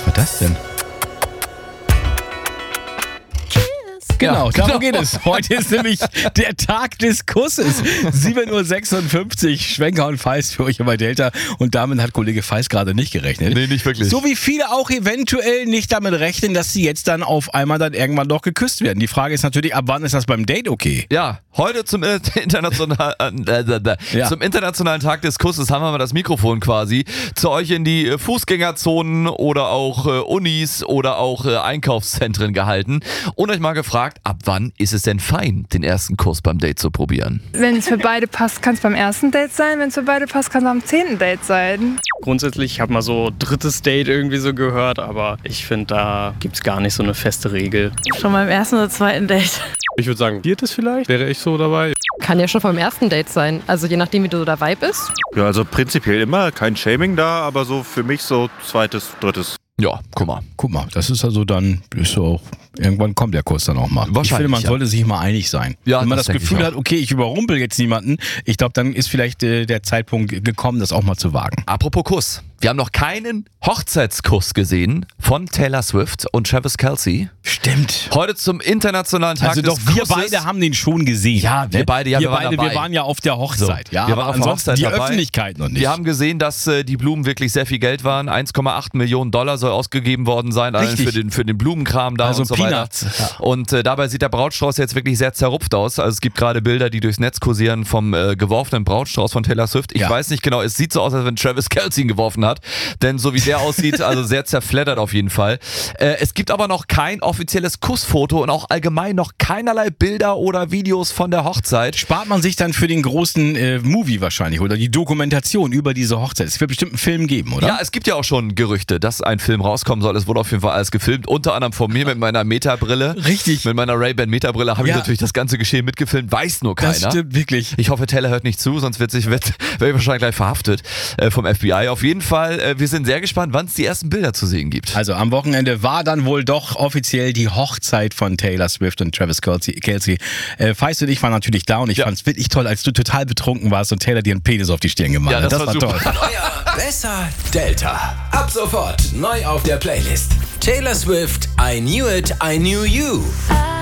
Was war das denn? Genau, darum geht es. Heute ist nämlich der Tag des Kusses. 7.56 Uhr, Schwenker und Feist für euch bei Delta. Und damit hat Kollege Feist gerade nicht gerechnet. Nee, nicht wirklich. So wie viele auch eventuell nicht damit rechnen, dass sie jetzt dann auf einmal dann irgendwann doch geküsst werden. Die Frage ist natürlich, ab wann ist das beim Date okay? Ja, heute zum internationalen Tag des Kusses haben wir mal das Mikrofon quasi zu euch in die Fußgängerzonen oder auch Unis oder auch Einkaufszentren gehalten und euch mal gefragt, ab wann ist es denn fein, den ersten Kuss beim Date zu probieren? Wenn es für beide passt, kann es beim ersten Date sein. Wenn es für beide passt, kann es am 10. Date sein. Grundsätzlich, ich habe mal so drittes Date irgendwie so gehört, aber ich finde, da gibt es gar nicht so eine feste Regel. Schon beim ersten oder zweiten Date. Ich würde sagen, viertes vielleicht, wäre ich so dabei. Kann ja schon vom ersten Date sein, also je nachdem, wie du dabei bist. Ja, also prinzipiell immer, kein Shaming da, aber so für mich so zweites, drittes. Ja, guck mal, das ist also dann, ist so auch, irgendwann kommt der Kurs dann auch mal. Wahrscheinlich, ich finde, man sollte sich mal einig sein. Ja, wenn man das denke Gefühl ich auch. hat, okay, ich überrumpel jetzt niemanden, ich glaube, dann ist vielleicht der Zeitpunkt gekommen, das auch mal zu wagen. Apropos Kuss. Wir haben noch keinen Hochzeitskuss gesehen von Taylor Swift und Travis Kelce. Stimmt. Heute zum internationalen Tag Also des doch, wir Kusses. beide haben den schon gesehen. Ja, wir beide, ja, wir waren dabei. wir waren ja auf der Hochzeit. So, Ja, wir waren aber auf der ansonsten Hochzeit die dabei. Öffentlichkeit noch nicht. Wir haben gesehen, dass die Blumen wirklich sehr viel Geld waren. 1,8 Millionen $, soll ausgegeben worden sein, allein für den Blumenkram da also und so Peanuts. weiter. Ja. Und dabei sieht der Brautstrauß jetzt wirklich sehr zerrupft aus. Also es gibt gerade Bilder, die durchs Netz kursieren vom geworfenen Brautstrauß von Taylor Swift. Ich weiß nicht genau, es sieht so aus, als wenn Travis Kelce ihn geworfen hat. Denn so wie der aussieht, also sehr zerfleddert auf jeden Fall. Es gibt aber noch kein offizielles Kussfoto und auch allgemein noch keinerlei Bilder oder Videos von der Hochzeit. Spart man sich dann für den großen Movie wahrscheinlich oder die Dokumentation über diese Hochzeit? Es wird bestimmt einen Film geben, oder? Ja, es gibt ja auch schon Gerüchte, dass ein Film rauskommen soll. Es wurde auf jeden Fall alles gefilmt, unter anderem von mir mit meiner Meta-Brille. Richtig. Mit meiner Ray-Ban Meta-Brille habe ich natürlich das ganze Geschehen mitgefilmt, weiß nur keiner. Das stimmt wirklich. Ich hoffe, Taylor hört nicht zu, sonst werde ich wahrscheinlich gleich verhaftet vom FBI. Auf jeden Fall, wir sind sehr gespannt, wann es die ersten Bilder zu sehen gibt. Also am Wochenende war dann wohl doch offiziell die Hochzeit von Taylor Swift und Travis Kelce. Feist und ich waren natürlich da und ich fand es wirklich toll, als du total betrunken warst und Taylor dir einen Penis auf die Stirn gemalt hat. Ja, das war toll. Euer Besser Delta. Ab sofort neu auf der Playlist. Taylor Swift, I Knew It, I Knew You.